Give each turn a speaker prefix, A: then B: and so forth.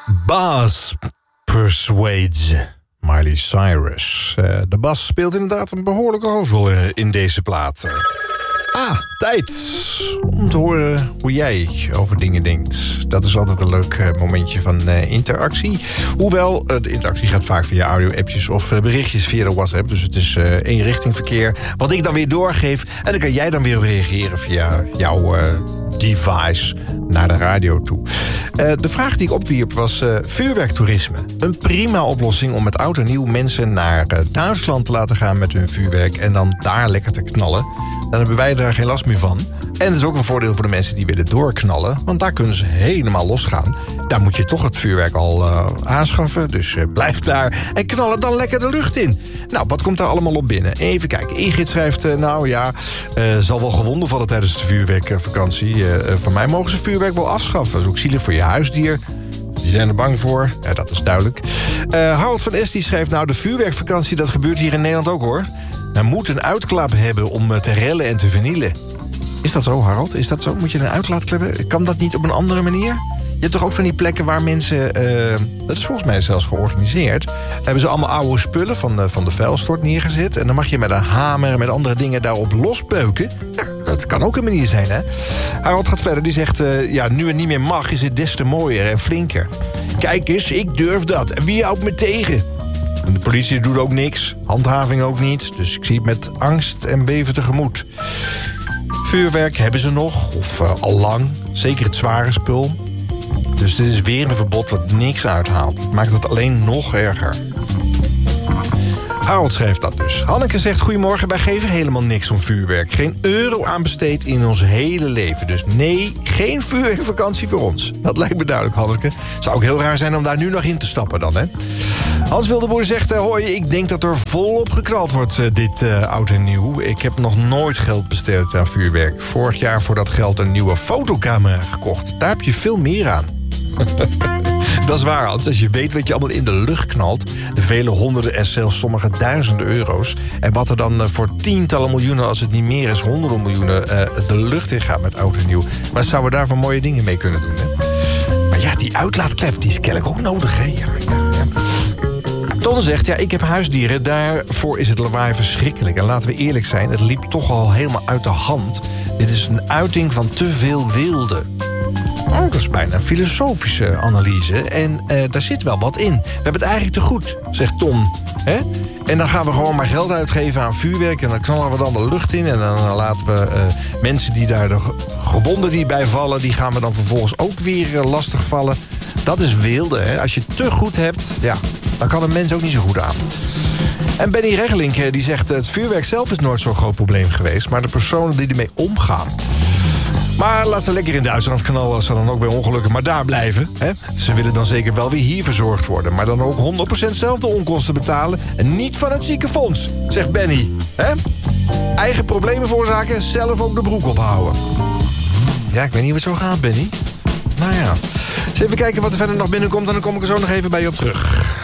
A: Bass Persuades, Miley Cyrus. De bas speelt inderdaad een behoorlijke hoofdrol in deze plaat. Tijd om te horen hoe jij over dingen denkt. Dat is altijd een leuk momentje van interactie. Hoewel, de interactie gaat vaak via audio-appjes of berichtjes via de WhatsApp. Dus het is eenrichtingverkeer. Wat ik dan weer doorgeef. En dan kan jij dan weer op reageren via jouw device naar de radio toe. De vraag die ik opwierp was vuurwerktoerisme. Een prima oplossing om met oud en nieuw mensen naar Duitsland te laten gaan met hun vuurwerk en dan daar lekker te knallen. Dan hebben wij daar geen last meer van. En het is ook een voordeel voor de mensen die willen doorknallen, want daar kunnen ze helemaal losgaan. Daar moet je toch het vuurwerk al aanschaffen, dus blijf daar en knal het dan lekker de lucht in. Nou, wat komt daar allemaal op binnen? Even kijken. Ingrid schrijft, zal wel gewonden vallen tijdens de vuurwerkvakantie. Van mij mogen ze vuurwerk wel afschaffen. Dat is ook zielig voor je huisdier. Die zijn er bang voor. Ja, dat is duidelijk. Harold van S. die schrijft, de vuurwerkvakantie, dat gebeurt hier in Nederland ook, hoor. Men moet een uitklap hebben om te rellen en te vernielen. Is dat zo, Harold? Is dat zo? Moet je een uitlaatklep hebben? Kan dat niet op een andere manier? Je hebt toch ook van die plekken waar mensen... dat is volgens mij zelfs georganiseerd. Hebben ze allemaal oude spullen van de vuilstort neergezet. En dan mag je met een hamer en met andere dingen daarop lospeuken. Ja, dat kan ook een manier zijn, hè? Harold gaat verder, die zegt... nu het niet meer mag, is het des te mooier en flinker. Kijk eens, ik durf dat. En wie houdt me tegen? En de politie doet ook niks. Handhaving ook niet. Dus ik zie het met angst en beven tegemoet. Vuurwerk hebben ze nog, of al lang. Zeker het zware spul. Dus dit is weer een verbod wat niks uithaalt. Het maakt het alleen nog erger. Harold schrijft dat dus. Hanneke zegt, goedemorgen, wij geven helemaal niks om vuurwerk. Geen euro aan besteed in ons hele leven. Dus nee, geen vuurwerkvakantie voor ons. Dat lijkt me duidelijk, Hanneke. Zou ook heel raar zijn om daar nu nog in te stappen dan, hè? Hans Wildeboer zegt, hoi, ik denk dat er volop geknald wordt dit oud en nieuw. Ik heb nog nooit geld besteed aan vuurwerk. Vorig jaar voor dat geld een nieuwe fotocamera gekocht. Daar heb je veel meer aan. Dat is waar, Hans. Als je weet wat je allemaal in de lucht knalt... de vele honderden en zelfs sommige duizenden euro's... en wat er dan voor tientallen miljoenen, als het niet meer is... honderden miljoenen de lucht in gaat met oud en nieuw. Maar zouden we daar van mooie dingen mee kunnen doen, hè? Maar ja, die uitlaatklep, die is kennelijk ook nodig, hè? Ja. Ton zegt, ik heb huisdieren, daarvoor is het lawaai verschrikkelijk. En laten we eerlijk zijn, het liep toch al helemaal uit de hand. Dit is een uiting van te veel wilde. Oh, dat is bijna een filosofische analyse. En daar zit wel wat in. We hebben het eigenlijk te goed, zegt Ton. Hè? En dan gaan we gewoon maar geld uitgeven aan vuurwerk... en dan knallen we dan de lucht in... en dan laten we mensen die daar de gewonden die bij vallen... die gaan we dan vervolgens ook weer lastigvallen. Dat is wilde, hè? Als je het te goed hebt, dan kan een mens ook niet zo goed aan. En Benny Reggelink die zegt... het vuurwerk zelf is nooit zo'n groot probleem geweest... maar de personen die ermee omgaan... Maar laat ze lekker in Duitsland knallen als ze dan ook bij ongelukken maar daar blijven. Hè? Ze willen dan zeker wel weer hier verzorgd worden. Maar dan ook 100% zelf de onkosten betalen. En niet van het ziekenfonds, zegt Benny. Hè? Eigen problemen veroorzaken, zelf ook de broek ophouden. Ja, ik weet niet wat zo gaat, Benny. Nou ja. Dus even kijken wat er verder nog binnenkomt... en dan kom ik er zo nog even bij je op terug.